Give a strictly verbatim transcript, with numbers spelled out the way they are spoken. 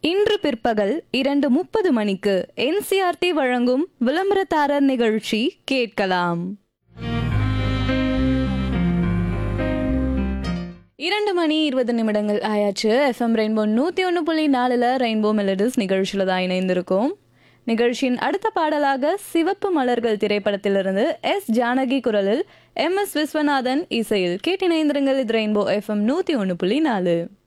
இன்று பிற்பகல் இரண்டு முப்பது மணிக்கு என்சிஆர்டி வழங்கும் விளம்பரதாரர் நிகழ்ச்சி கேட்கலாம். இரண்டு மணி இருபது நிமிடங்கள் ஆயாச்சு. எஃப்எம் ரெயின்போ நூற்றி ஒன்று புள்ளி நாலில் ரெயின்போ மெலடிஸ் நிகழ்ச்சியில் தான் இணைந்திருக்கோம். நிகழ்ச்சியின் அடுத்த பாடலாக சிவப்பு மலர்கள் திரைப்படத்திலிருந்து எஸ் ஜானகி குரலில் எம் எஸ் விஸ்வநாதன் இசையில் கேட்டிணைந்திருங்கள். இது ரெயின்போ எஃப்எம் நூற்றி ஒன்று புள்ளி நாலு.